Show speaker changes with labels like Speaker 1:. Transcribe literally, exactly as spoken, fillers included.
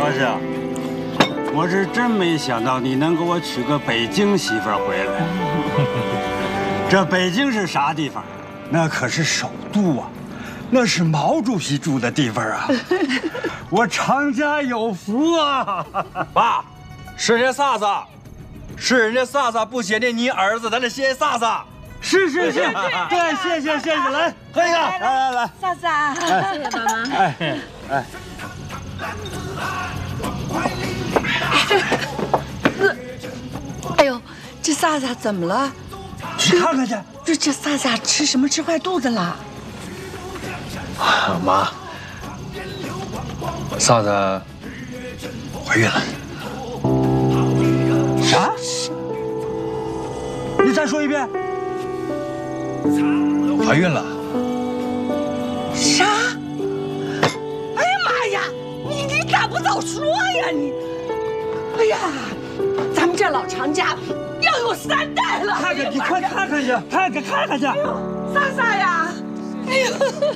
Speaker 1: 老师，我是真没想到你能给我娶个北京媳妇回来。这北京是啥地方？那可是首都啊，那是毛主席住的地方啊。我常家有福啊！
Speaker 2: 爸，是人家萨萨，是人家萨萨不写的你儿子，咱得谢谢萨萨。
Speaker 1: 是是是，对，谢谢谢谢，来喝一个，来来来，
Speaker 3: 萨萨，谢谢爸妈。哎哎，哎呦，这萨萨怎么了？
Speaker 1: 去看看去。
Speaker 3: 这这萨萨吃什么吃坏肚子了？
Speaker 2: 妈，萨萨怀孕了。
Speaker 1: 啥？你再说一遍。
Speaker 2: 怀孕了？
Speaker 3: 啥？哎呀妈呀！你你咋不早说呀你？哎呀，咱们这老常家要有三代了。
Speaker 1: 看看，你快看看去，看看看看去。
Speaker 3: 哎呦，萨萨呀！哎呦，